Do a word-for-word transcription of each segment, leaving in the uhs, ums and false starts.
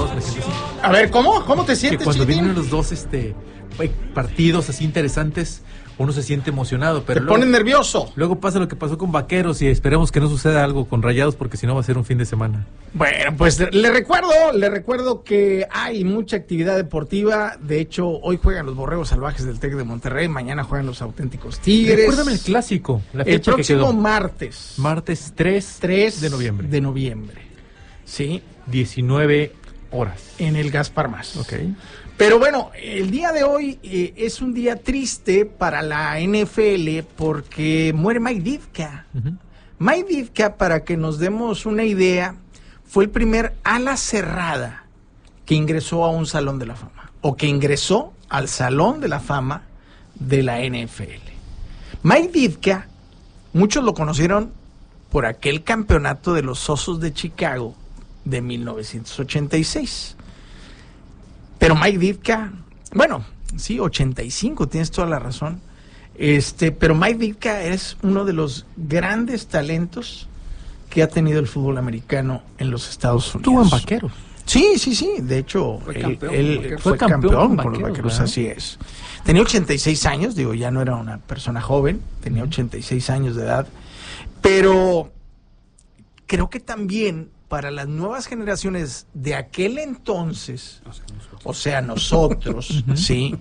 dos, me siento así. A ver, ¿cómo? ¿Cómo te sientes, Que cuando Chiquitín? vienen los dos este partidos así interesantes, uno se siente emocionado, pero Te luego, pones nervioso. luego pasa lo que pasó con Vaqueros y esperemos que no suceda algo con Rayados porque si no va a ser un fin de semana. Bueno, pues le recuerdo, le recuerdo que hay mucha actividad deportiva. De hecho, hoy juegan los Borregos Salvajes del Tec de Monterrey, mañana juegan los Auténticos Tigres. Recuérdame el clásico, la El fecha que próximo quedó. martes. Martes tres, tres de noviembre. De noviembre. Sí, diecinueve horas. en el Gaspar Más. Ok. Pero bueno, el día de hoy eh, es un día triste para la N F L porque muere Mike Ditka. Uh-huh. Mike Ditka, para que nos demos una idea, fue el primer ala cerrada que ingresó a un Salón de la Fama, o que ingresó al Salón de la Fama de la N F L. Mike Ditka, muchos lo conocieron por aquel campeonato de los Osos de Chicago de mil novecientos ochenta y seis. Pero Mike Ditka, bueno, sí, ochenta y cinco, tienes toda la razón. Este, pero Mike Ditka es uno de los grandes talentos que ha tenido el fútbol americano en los Estados Unidos. Estuvo en Vaqueros. Sí, sí, sí. De hecho, Fue él, campeón él con Vaqueros. fue Fue campeón campeón con con los Vaqueros, Vaqueros, ¿verdad? así es. Tenía ochenta y seis años, digo, ya no era una persona joven, tenía ochenta y seis años de edad. Pero creo que también para las nuevas generaciones de aquel entonces, o sea, nosotros, sí,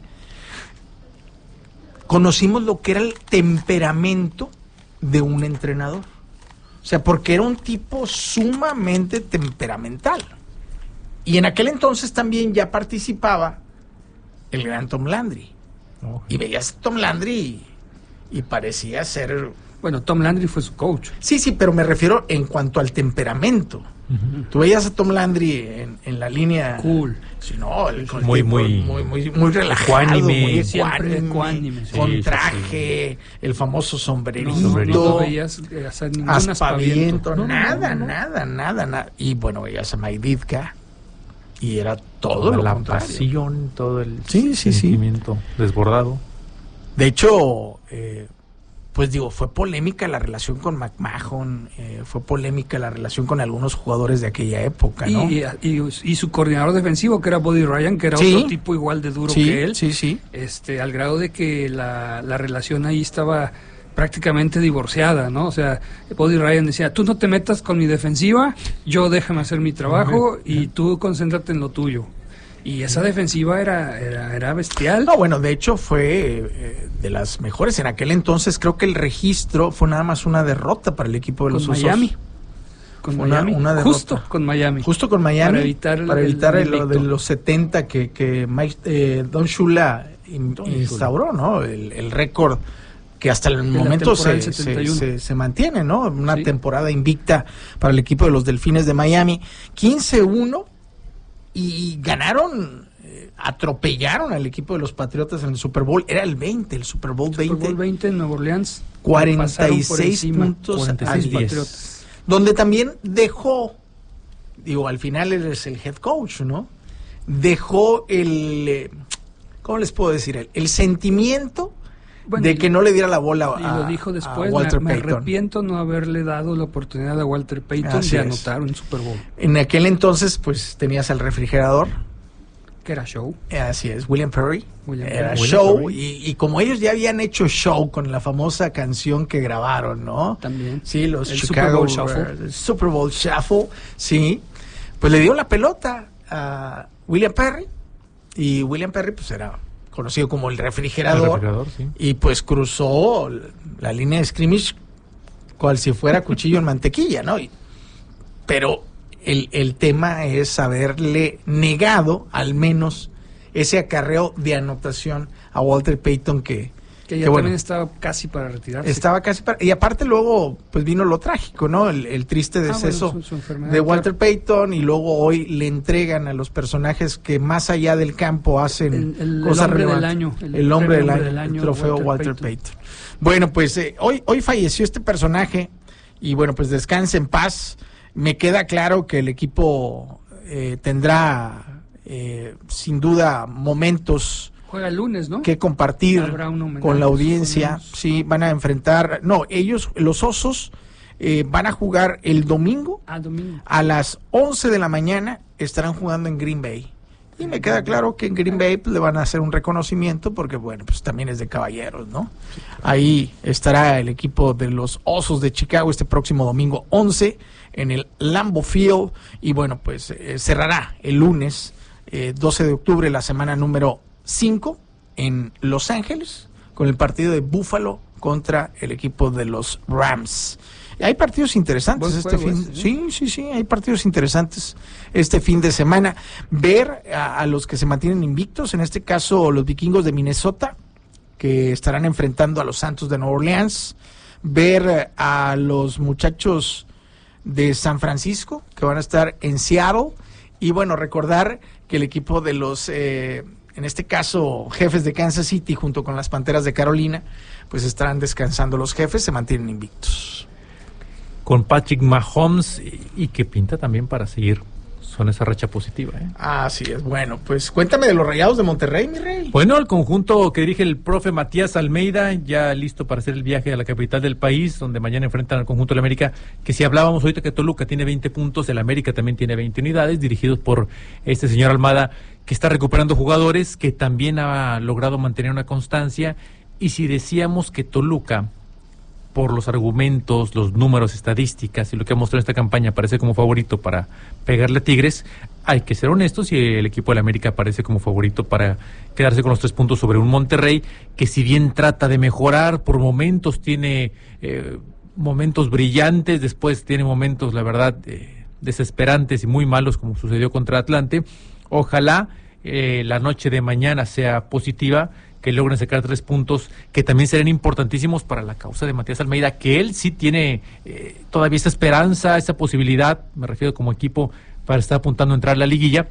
conocimos lo que era el temperamento de un entrenador. O sea, porque era un tipo sumamente temperamental. Y en aquel entonces también ya participaba el gran Tom Landry. Okay. Y veías a Tom Landry y, y parecía ser... Bueno, Tom Landry fue su coach. Sí, sí, pero me refiero en cuanto al temperamento. Uh-huh. Tú veías a Tom Landry en, en la línea... Cool. Sí, no, el, el Muy, tipo muy- muy, muy, muy relajado, ecuánime. muy Siempre ecuánime, ecuánime, sí, con sí, traje, el famoso sombrerito. No, no, sombrerito. no lo veías eh, hacer ningún aspaviento, aspaviento. No, no, nada, no, no. nada, nada, nada. Y bueno, veías a Mike Ditka y era todo Toda lo la contrario. pasión, todo el Sí, sí, sí. sentimiento desbordado. De hecho, eh, pues digo, fue polémica la relación con McMahon, eh, fue polémica la relación con algunos jugadores de aquella época, ¿no? Y, y, y su coordinador defensivo, que era Buddy Ryan, que era Sí. otro tipo igual de duro sí, que él, sí, sí. este, al grado de que la, la relación ahí estaba prácticamente divorciada, ¿no? O sea, Buddy Ryan decía, tú no te metas con mi defensiva, yo déjame hacer mi trabajo y tú concéntrate en lo tuyo. Y esa defensiva era, era, era bestial. No, bueno, de hecho fue eh, de las mejores. En aquel entonces creo que el registro fue nada más una derrota para el equipo de Con los Osos. Miami. Con Una- Miami. una derrota. Justo con Miami. Justo con Miami. Para evitar el- para evitar el el- lo de invicto. los setenta que, que Mike, eh, Don Shula in- Don Shula. instauró, ¿no? El, el récord que hasta el la momento temporada se, del se, setenta y uno. se, se mantiene, ¿no? Una Sí. temporada invicta para el equipo de los Delfines de Miami. quince uno y ganaron, eh, atropellaron al equipo de los Patriotas en el Super Bowl. Era el veinte, el Super Bowl veinte. Super Bowl veinte en Nueva Orleans. cuarenta Pasaron y por seis encima. puntos cuarenta y a seis diez. Patriotas. Donde también dejó, digo, al final él es el head coach, ¿no? Dejó el, eh, ¿cómo les puedo decir? El, el sentimiento Bueno, de y- que no le diera la bola a, Y lo dijo después, a Walter me, me Payton. arrepiento no haberle dado la oportunidad a Walter Payton Así de es. anotar un Super Bowl, En aquel entonces, pues, tenías al refrigerador, que era show. eh, así es, William Perry, William era Perry. William show, Perry. y, y como ellos ya habían hecho show con la famosa canción que grabaron, ¿no? También. Sí, los El Chicago Super Bowl Shuffle. eh, Super Bowl Shuffle, sí. Pues le dio la pelota a William Perry y William Perry pues era conocido como el refrigerador, El refrigerador, sí. y pues cruzó la línea de scrimmage cual si fuera cuchillo en mantequilla, ¿no? Y- pero el, el tema es haberle negado al menos ese acarreo de anotación a Walter Payton que Que ya que, bueno, también estaba casi para retirarse. estaba casi para... Y aparte luego, pues vino lo trágico, ¿no? El, el triste Ah, deceso bueno, su- su enfermedad, de Walter claro. Payton, y luego hoy le entregan a los personajes que más allá del campo hacen El- el- el cosas hombre del relevantes. año, El, el hombre del premio año, del año, el trofeo Walter, Walter Payton. Payton. Bueno, pues eh, hoy, hoy falleció este personaje y bueno, pues descanse en paz. Me queda claro que el equipo eh, tendrá eh, sin duda momentos Juega el lunes, ¿no? que compartir Habrá un homenaje, con la audiencia. suponemos. Sí, van a enfrentar, no, ellos, los Osos, eh, van a jugar el domingo Ah, domingo. a las once de la mañana estarán jugando en Green Bay. Y me queda claro que en Green Bay pues, le van a hacer un reconocimiento porque, bueno, pues también es de caballeros, ¿no? Ahí estará el equipo de los Osos de Chicago este próximo domingo once en el Lambeau Field. Y, bueno, pues eh, cerrará el lunes eh, doce de octubre la semana número cinco en Los Ángeles con el partido de Buffalo contra el equipo de los Rams. Hay partidos interesantes Buen este juego fin. ese, Sí, sí, sí, hay partidos interesantes este fin de semana. Ver a, a los que se mantienen invictos, en este caso los Vikingos de Minnesota, que estarán enfrentando a los Santos de Nueva Orleans. Ver a los muchachos de San Francisco, que van a estar en Seattle. Y bueno, recordar que el equipo de los, eh, en este caso, Jefes de Kansas City, junto con las Panteras de Carolina, pues estarán descansando los Jefes, se mantienen invictos. Con Patrick Mahomes y, y que pinta también para seguir son esa racha positiva. ¿eh? Así es. Bueno, pues cuéntame de los Rayados de Monterrey, mi rey. Bueno, el conjunto que dirige el profe Matías Almeida, ya listo para hacer el viaje a la capital del país, donde mañana enfrentan al conjunto del América, que si hablábamos ahorita que Toluca tiene veinte puntos, el América también tiene veinte unidades, dirigidos por este señor Almada, que está recuperando jugadores, que también ha logrado mantener una constancia. Y si decíamos que Toluca, por los argumentos, los números, estadísticas y lo que ha mostrado esta campaña, aparece como favorito para pegarle a Tigres, hay que ser honestos y el equipo de la América aparece como favorito para quedarse con los tres puntos sobre un Monterrey que, si bien trata de mejorar, por momentos tiene eh, momentos brillantes, después tiene momentos, la verdad, eh, desesperantes y muy malos, como sucedió contra Atlante. Ojalá eh, la noche de mañana sea positiva, que logren sacar tres puntos que también serán importantísimos para la causa de Matías Almeida, que él sí tiene eh, todavía esa esperanza, esa posibilidad, me refiero como equipo, para estar apuntando a entrar a la liguilla.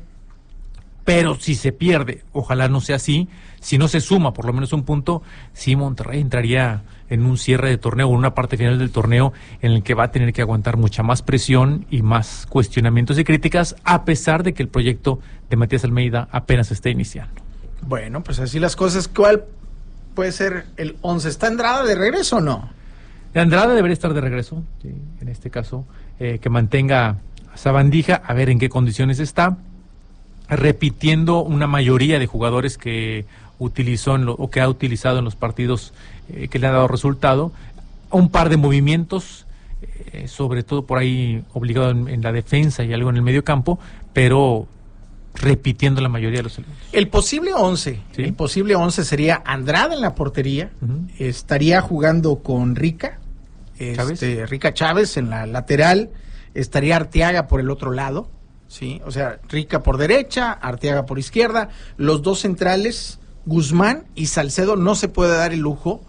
Pero si se pierde, ojalá no sea así, si no se suma por lo menos un punto, sí Monterrey entraría en un cierre de torneo, en una parte final del torneo en el que va a tener que aguantar mucha más presión y más cuestionamientos y críticas, a pesar de que el proyecto de Matías Almeida apenas está iniciando. Bueno, pues así las cosas. ¿Cuál puede ser el once? ¿Está Andrada de regreso o no? Andrada debería estar de regreso, sí, en este caso, eh, que mantenga a Sabandija, a ver en qué condiciones está, repitiendo una mayoría de jugadores que utilizó en lo, o que ha utilizado en los partidos eh, que le ha dado resultado, un par de movimientos, eh, sobre todo por ahí obligado en, en la defensa y algo en el medio campo, pero repitiendo la mayoría de los elementos. El posible once, ¿Sí? el posible once sería Andrada en la portería, uh-huh. estaría jugando con Rica, Chávez. Este, Rica Chávez en la lateral, estaría Arteaga por el otro lado, sí, o sea, Rica por derecha, Arteaga por izquierda, los dos centrales, Guzmán y Salcedo. No se puede dar el lujo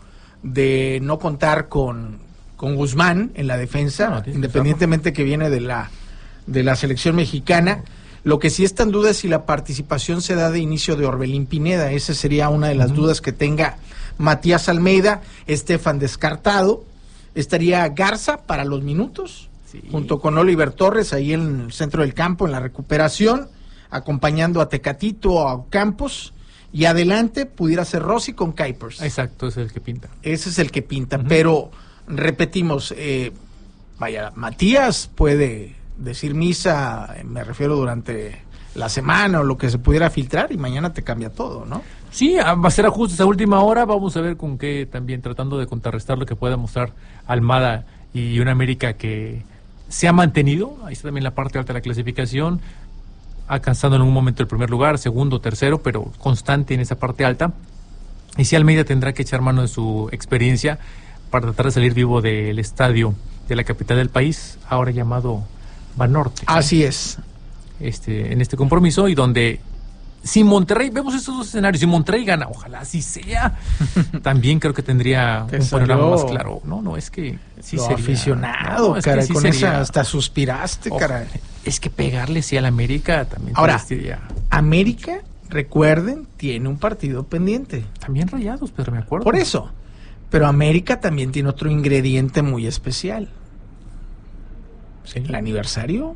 de no contar con, con Guzmán en la defensa, no, no, independientemente que viene de la de la selección mexicana. Lo que sí está en duda es si la participación se da de inicio de Orbelín Pineda. Esa sería una de las uh-huh. dudas que tenga Matías Almeida. Estefan descartado. Estaría Garza para los minutos, sí. junto con Oliver Torres ahí en el centro del campo, en la recuperación, acompañando a Tecatito o a Campos. Y adelante pudiera ser Rossi con Kuipers. Exacto, ese es el que pinta. Ese es el que pinta. Uh-huh. Pero, repetimos, eh, vaya, Matías puede decir misa, me refiero durante la semana o lo que se pudiera filtrar, y mañana te cambia todo, ¿no? Sí, va a ser ajustes a última hora, vamos a ver con qué también, tratando de contrarrestar lo que pueda mostrar Almada y una América que se ha mantenido, ahí está también la parte alta de la clasificación, alcanzando en un momento el primer lugar, segundo, tercero, pero constante en esa parte alta, y si Almeida tendrá que echar mano de su experiencia para tratar de salir vivo del estadio de la capital del país, ahora llamado Banorte. Así ¿sí? es. Este, en este compromiso, y donde si Monterrey, vemos estos dos escenarios, si Monterrey gana, ojalá así sea, también creo que tendría Te un panorama más salió claro. No, no, es que sí lo sería aficionado, no, es cara, que sí con sería, esa hasta suspiraste, oh, cara. Es que pegarle sí al América también. Ahora, sería... América, recuerden, tiene un partido pendiente. También Rayados, pero me acuerdo. Por eso, pero América también tiene otro ingrediente muy especial. Sí. El aniversario.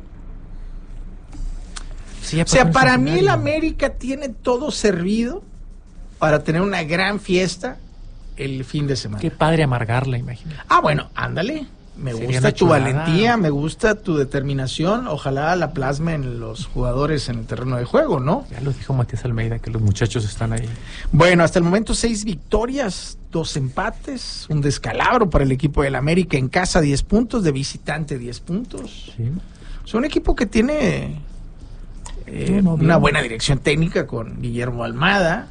Sí, o sea, para mí el América tiene todo servido para tener una gran fiesta el fin de semana. Qué padre amargarla, imagínate. Ah, bueno, ándale. Me Sería gusta una tu chulada. valentía, me gusta tu determinación. Ojalá la plasmen los jugadores en el terreno de juego, ¿no? Ya lo dijo Matías Almeida, que los muchachos están ahí. Bueno, hasta el momento seis victorias, dos empates, un descalabro para el equipo del América en casa, diez puntos, de visitante diez puntos. Sí. Es un equipo que tiene eh, No, no, una bien. buena dirección técnica con Guillermo Almada,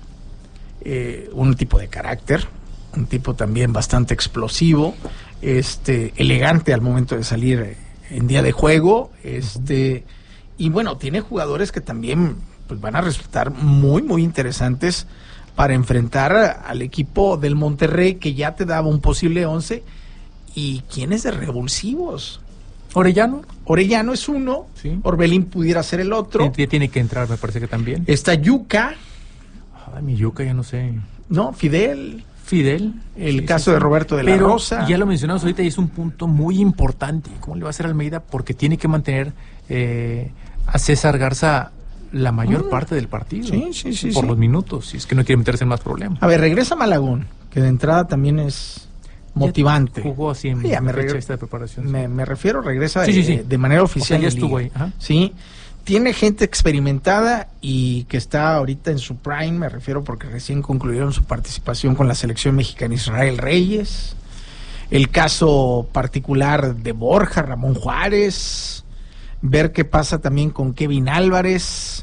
eh, un tipo de carácter, un tipo también bastante explosivo, este, elegante al momento de salir en día de juego, este, y bueno, tiene jugadores que también pues, van a resultar muy, muy interesantes para enfrentar al equipo del Monterrey, que ya te daba un posible once, y quiénes de revulsivos. Orellano. Orellano es uno, Sí. Orbelín pudiera ser el otro, Ya tiene que entrar, me parece que también. está Yuca, Ay, mi yuca, ya no sé. ¿no? Fidel, Fidel. el Sí, caso sí, de sí. Roberto de la Pero, Rosa. ya lo mencionamos ahorita y es un punto muy importante. ¿Cómo le va a hacer Almeida? Porque tiene que mantener eh, a César Garza la mayor Mm. parte del partido. Sí, sí, sí, Por sí. los minutos, si es que no quiere meterse en más problemas. A ver, regresa Malagón, que de entrada también es motivante. Ya jugó así en Ah, ya, me la fecha regre- esta de preparación. Me, me refiero, regresa Sí, de, sí, sí. de manera O sea, oficial. ya en estuvo liga. ahí. Ajá. Sí, tiene gente experimentada y que está ahorita en su prime, me refiero porque recién concluyeron su participación con la selección mexicana. Israel Reyes, el caso particular de Borja, Ramón Juárez, ver qué pasa también con Kevin Álvarez,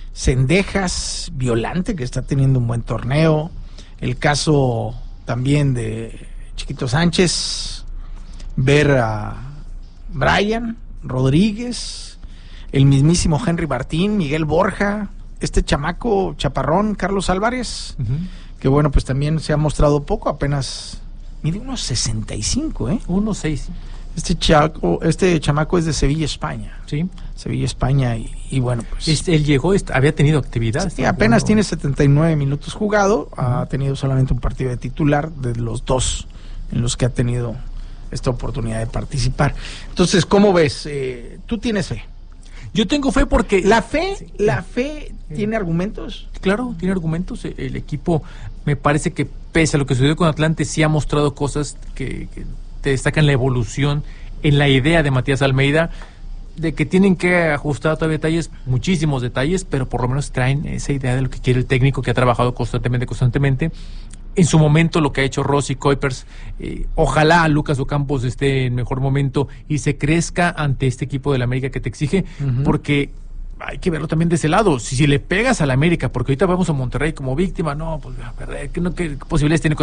Cendejas, Violante, que está teniendo un buen torneo, el caso también de Chiquito Sánchez, ver a Brian Rodríguez, el mismísimo Henry Martín, Miguel Borja, este chamaco chaparrón, Carlos Álvarez, Ujú. que bueno, pues también se ha mostrado poco, apenas mide unos sesenta y cinco, ¿eh? uno seis. Este, chaco, este chamaco es de Sevilla, España. Sí. Sevilla, España, y, y bueno, pues... Este, él llegó, est- había tenido actividad. sí, estaba apenas jugando. tiene setenta y nueve minutos jugado, ha tenido solamente un partido de titular de los dos en los que ha tenido esta oportunidad de participar. Entonces, ¿cómo ves? Eh, ¿Tú tienes fe? Yo tengo fe porque... ¿La fe, Sí. la fe tiene argumentos? Claro, tiene argumentos. e- El equipo, me parece que pese a lo que sucedió con Atlante, sí ha mostrado cosas que, que te destacan la evolución en la idea de Matías Almeida, de que tienen que ajustar todavía detalles, muchísimos detalles, pero por lo menos traen esa idea de lo que quiere el técnico, que ha trabajado constantemente, constantemente. En su momento lo que ha hecho Rossi, Kuipers, eh, ojalá Lucas Ocampos esté en mejor momento y se crezca ante este equipo del América que te exige, Ujú. porque hay que verlo también de ese lado. Si, si le pegas al América, porque ahorita vamos a Monterrey como víctima, no, pues a ver, ¿qué, no, qué posibilidades tiene con